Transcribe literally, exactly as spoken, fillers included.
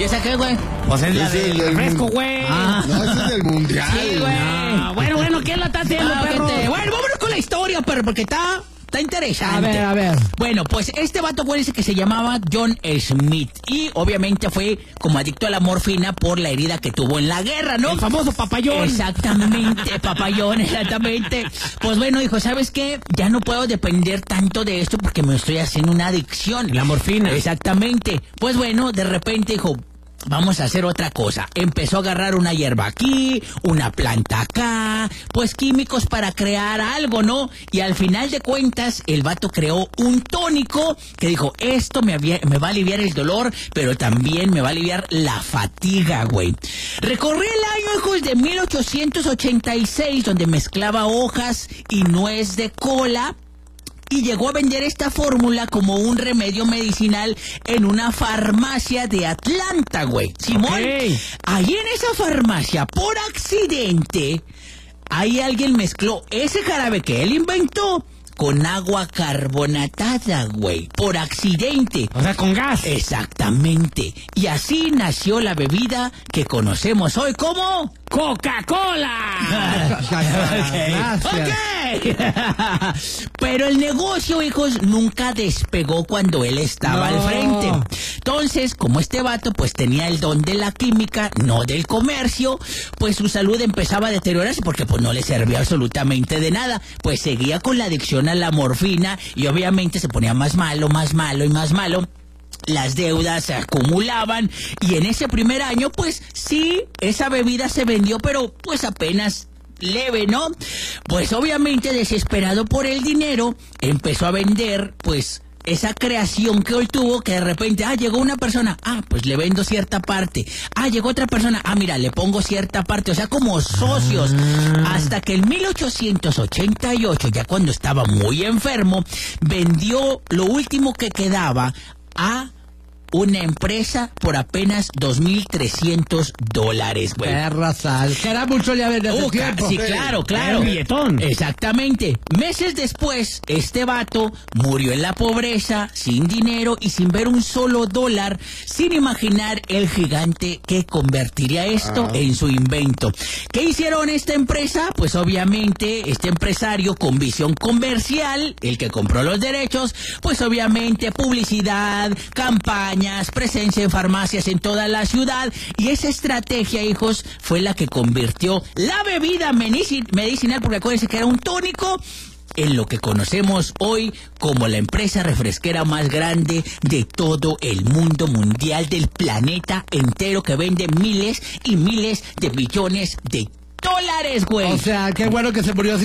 ¿Y esa qué, güey? Pues es la Ese del es el refresco, mun- güey. Ah. No, ese es del mundial. Sí, güey. Ah, bueno, bueno, ¿quién la está haciendo, Ah, perro? gente. Bueno, vámonos con la historia, perro, porque está... Está interesante. A ver, a ver. Bueno, pues este vato fue ese que se llamaba John Smith. Y obviamente fue como adicto a la morfina por la herida que tuvo en la guerra, ¿no? El famoso papayón. Exactamente, papayón, exactamente. Pues bueno, dijo, ¿sabes qué? Ya no puedo depender tanto de esto porque me estoy haciendo una adicción. La morfina. Exactamente. Pues bueno, de repente dijo, vamos a hacer otra cosa. Empezó a agarrar una hierba aquí, una planta acá, pues químicos para crear algo, ¿no? Y al final de cuentas, el vato creó un tónico que dijo, esto me, avia- me va a aliviar el dolor, pero también me va a aliviar la fatiga, güey. Recorrí el año, hijos, de mil ochocientos ochenta y seis, donde mezclaba hojas y nuez de cola, y llegó a vender esta fórmula como un remedio medicinal en una farmacia de Atlanta, güey. Simón, Ok. ahí en esa farmacia, por accidente, ahí alguien mezcló ese jarabe que él inventó con agua carbonatada, güey. Por accidente. O sea, con gas. Exactamente. Y así nació la bebida que conocemos hoy como... ¡Coca-Cola! Ok, ok. Pero el negocio, hijos, nunca despegó cuando él estaba No. al frente. Entonces, como este vato pues tenía el don de la química, no del comercio, pues su salud empezaba a deteriorarse porque pues no le servía absolutamente de nada. Pues seguía con la adicción a la morfina y obviamente se ponía más malo, más malo y más malo. Las deudas se acumulaban y en ese primer año, pues sí, esa bebida se vendió, pero pues apenas leve, ¿no? Pues obviamente desesperado por el dinero, empezó a vender, pues, esa creación que hoy tuvo, que de repente, ah, llegó una persona, ah, pues le vendo cierta parte, ah, llegó otra persona, ah, mira, le pongo cierta parte, o sea, como socios, hasta que en mil ochocientos ochenta y ocho, ya cuando estaba muy enfermo, vendió lo último que quedaba a una empresa por apenas dos mil trescientos dólares, güey. Perra sal. Que era mucho ya desde hace Uh, ca- tiempo. sí, claro, claro. Un billetón. Exactamente. Meses después, este vato murió en la pobreza, sin dinero y sin ver un solo dólar, sin imaginar el gigante que convertiría esto Ah. en su invento. ¿Qué hicieron esta empresa? Pues obviamente este empresario con visión comercial, el que compró los derechos, pues obviamente publicidad, campaña, presencia en farmacias en toda la ciudad, y esa estrategia, hijos, fue la que convirtió la bebida medici- medicinal, porque acuérdense que era un tónico, en lo que conocemos hoy como la empresa refresquera más grande de todo el mundo mundial, del planeta entero, que vende miles y miles de billones de dólares, güey. O sea, qué bueno que se murió